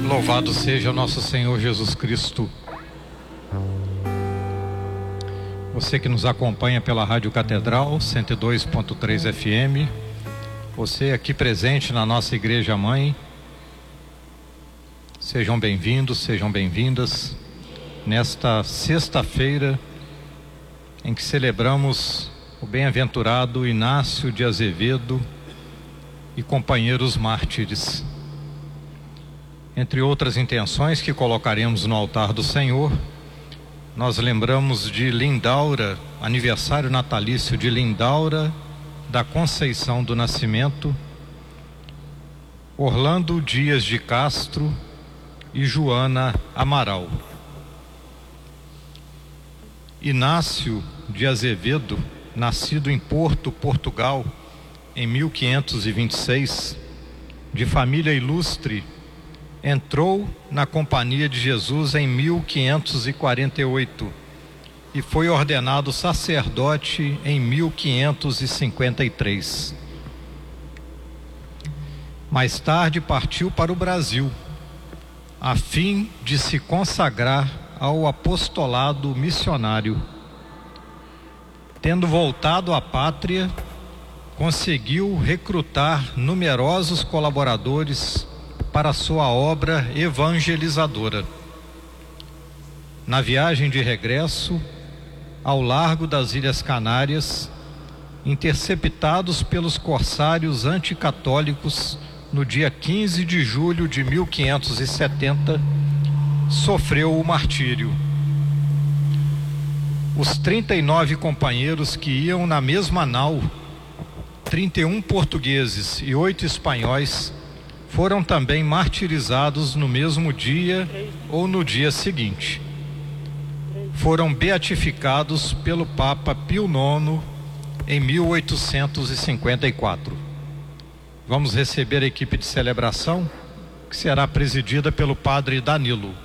Louvado seja nosso Senhor Jesus Cristo. Você que nos acompanha pela Rádio Catedral 102.3 FM, você aqui presente na nossa Igreja Mãe, sejam bem-vindos, sejam bem-vindas nesta sexta-feira em que celebramos o bem-aventurado Inácio de Azevedo e companheiros mártires. Entre outras intenções que colocaremos no altar do Senhor, nós lembramos de Lindaura, aniversário natalício de Lindaura da Conceição do Nascimento, Orlando Dias de Castro e Joana Amaral. Inácio de Azevedo, nascido em Porto, Portugal, em 1526, de família ilustre, entrou na Companhia de Jesus em 1548 e foi ordenado sacerdote em 1553. Mais tarde partiu para o Brasil, a fim de se consagrar ao apostolado missionário. Tendo voltado à pátria, conseguiu recrutar numerosos colaboradores para sua obra evangelizadora. Na viagem de regresso, ao largo das Ilhas Canárias, interceptados pelos corsários anticatólicos no dia 15 de julho de 1570, sofreu o martírio. Os 39 companheiros que iam na mesma nau, 31 portugueses e 8 espanhóis, foram também martirizados no mesmo dia ou no dia seguinte. Foram beatificados pelo Papa Pio IX em 1854. Vamos receber a equipe de celebração, que será presidida pelo Padre Danilo.